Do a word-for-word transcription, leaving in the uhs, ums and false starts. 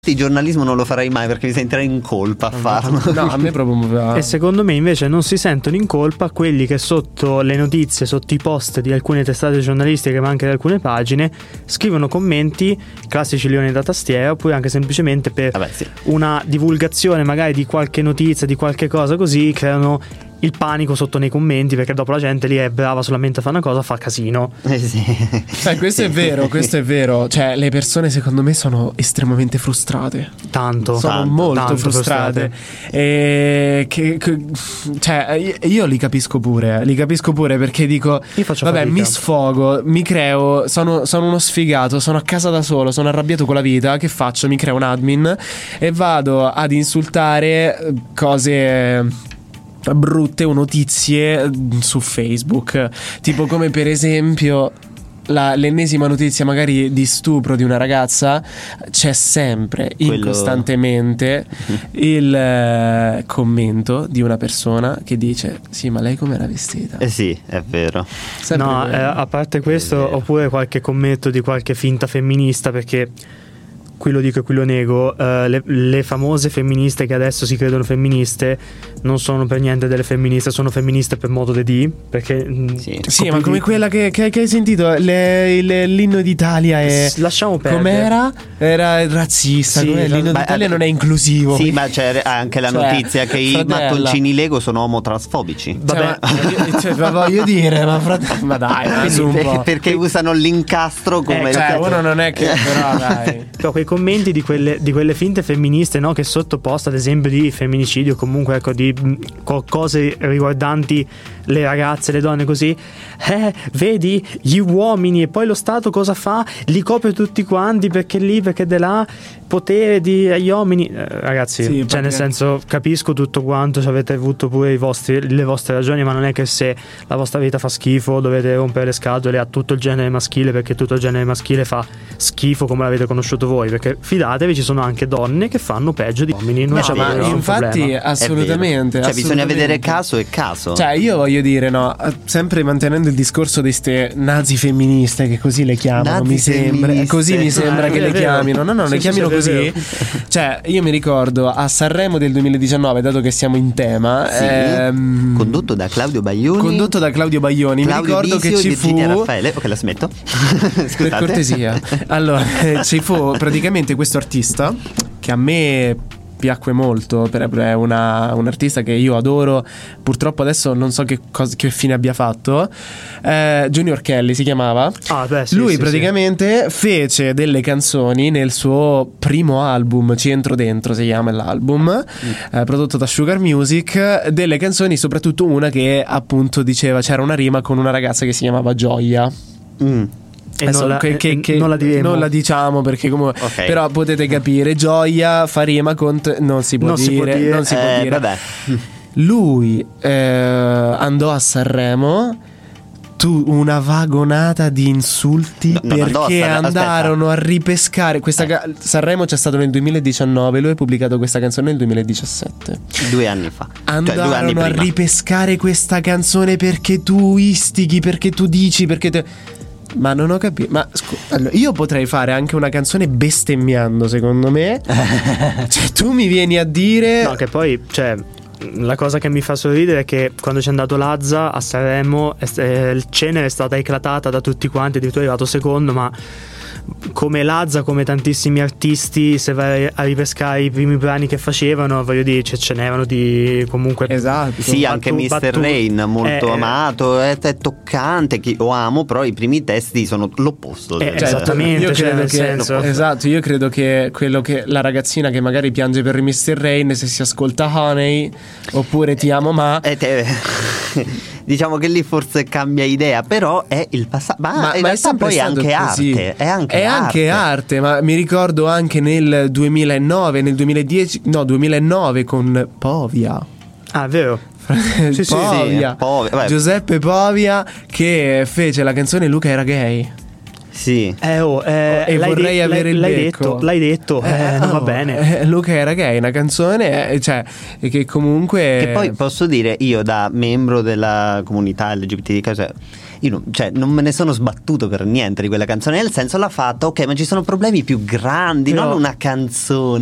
di giornalismo non lo farei mai perché mi sentirei in colpa a farlo. No, a me proprio. E secondo me invece non si sentono in colpa quelli che sotto le notizie, sotto i post di alcune testate giornalistiche ma anche di alcune pagine scrivono commenti classici leoni da tastiera, oppure anche semplicemente per Vabbè, sì. una divulgazione magari di qualche notizia, di qualche cosa così, creano il panico sotto nei commenti, perché dopo la gente lì è brava solamente a fare una cosa, fa casino. Eh sì. Eh, questo Sì, è vero, sì. questo è vero. Cioè, le persone secondo me sono estremamente frustrate. Tanto. Sono Tanto, molto tanto frustrate. frustrate. E che, che- cioè, io li capisco pure, li capisco pure perché dico, Io faccio vabbè, fatica. mi sfogo, mi creo, sono, sono uno sfigato, sono a casa da solo, sono arrabbiato con la vita, che faccio? Mi creo un admin e vado ad insultare cose brutte o notizie su Facebook, tipo come per esempio la, l'ennesima notizia magari di stupro di una ragazza, c'è sempre Quello- incostantemente il eh, commento di una persona che dice sì, ma lei com'era vestita? Eh sì, è vero. Sempre No, quello. eh, a parte questo, È vero. oppure qualche commento di qualche finta femminista, perché qui lo dico e qui lo nego, eh, le, le famose femministe che adesso si credono femministe non sono per niente delle femministe, sono femministe per modo di dire, perché mh, Sì. Sì, copi- ma come quella che, che- che hai sentito, le- le- l'inno d'Italia è... S- lasciamo perdere. Com'era? Era razzista. Sì, com'è? L'inno ma- d'Italia eh, non è inclusivo. Sì, ma c'è anche la Cioè, notizia che i fratella. mattoncini Lego sono omotransfobici. Cioè, Vabbè. ma, io- cioè, ma voglio dire, ma, frate- ma dai, ma su un Per- po'. perché usano l'incastro come Eh, Cioè, il- uno non è che però dai. Però quei commenti di quelle, di quelle finte femministe, no, che sotto post ad esempio di femminicidio o comunque ecco di mh, co- cose riguardanti le ragazze, le donne così, eh vedi gli uomini, e poi lo Stato cosa fa? Li copre tutti quanti perché lì, perché de là, potere di agli uomini. Eh, ragazzi, Sì, cioè perché- nel senso, capisco tutto quanto, cioè, avete avuto pure i vostri, le vostre ragioni, ma non è che se la vostra vita fa schifo dovete rompere le scatole a tutto il genere maschile, perché tutto il genere maschile fa schifo come l'avete conosciuto voi, perché fidatevi, ci sono anche donne che fanno peggio di uomini, non No, c'è ma proprio nessun infatti problema. È assolutamente. vero. Cioè bisogna assolutamente. vedere caso e caso. Cioè, io voglio dire, no, sempre mantenendo il discorso di ste nazi femministe, che così le chiamano, Nazi mi sembra. femministe. Così mi sembra Ah, che è le vero. chiamino. No, no, Sì, le sì, chiamino sì, è così. vero. Cioè, io mi ricordo a Sanremo del duemiladiciannove, dato che siamo in tema, Sì. ehm, Condotto da Claudio Baglioni. condotto da Claudio Baglioni, Claudio mi ricordo Bisio che ci e Virginia fu. Raffaele. Ok, la smetto. Scusate. Per cortesia. Allora, eh, ci fu praticamente questo artista che a me piacque molto, per- è una, un artista che io adoro, purtroppo adesso non so che, cosa, che fine abbia fatto, eh, Junior Kelly si chiamava. Ah, beh, sì, Lui sì, praticamente fece delle canzoni nel suo primo album, Ci entro dentro si chiama l'album, eh, prodotto da Sugar Music, delle canzoni, soprattutto una che appunto diceva, c'era una rima con una ragazza che si chiamava Gioia. Mm. E Adesso non la, che- che- e che- non la diremo. non la diciamo perché comunque Ok. però potete capire, Gioia fa rima con t- non si può Non dire, si può dire. non si può Eh, dire. vabbè. Lui eh, andò a Sanremo, tu una vagonata di insulti No, non andò a perché Sanremo, andarono a ripescare questa ca- Sanremo c'è stato nel duemiladiciannove, lui ha pubblicato questa canzone nel duemiladiciassette. Due anni fa. Cioè due anni Andarono a prima. ripescare questa canzone perché tu istighi, perché tu dici, perché te... Ma non ho capito. Ma scu- allora, io potrei fare anche una canzone bestemmiando, secondo me. Cioè, tu mi vieni a dire. No, che poi, cioè, la cosa che mi fa sorridere è che quando c'è andato Lazza a Sanremo, è- è- il cenere è stata eclatata da tutti quanti, addirittura è arrivato secondo, ma come Lazza, come tantissimi artisti, se vai a ripescare i primi brani che facevano, voglio dire, ce, ce n'erano di comunque. Esatto. Sì, anche Battu- mister battu- Rain, molto eh, amato, è, è toccante, che lo amo, però i primi testi sono l'opposto. Eh, del- Cioè, esattamente, io cioè, credo nel che, senso. esatto, io credo che quello che la ragazzina che magari piange per mister Rain, se si ascolta Honey oppure Ti amo ma, Eh, te- diciamo che lì forse cambia idea, però è il passato. Ma, ma, in ma è realtà sempre poi è stato anche così. arte. È anche È arte. anche arte, ma mi ricordo anche nel duemilanove, nel duemiladieci, no, duemilanove con Povia. Ah, vero. sì, sì, Povia. sì, Povia, vabbè. Giuseppe Povia che fece la canzone Luca era gay. Sì. Eh, oh, eh, E l'hai vorrei de- avere l'hai, il l'hai becco. detto, l'hai detto, eh, non oh, va bene. eh, Luca era gay, una canzone, eh, cioè, che comunque. Che poi posso dire, io da membro della comunità L G B T Q, cioè, io non, cioè, non me ne sono sbattuto per niente di quella canzone, nel senso l'ha fatta, ok, ma ci sono problemi più grandi, Però- non una canzone.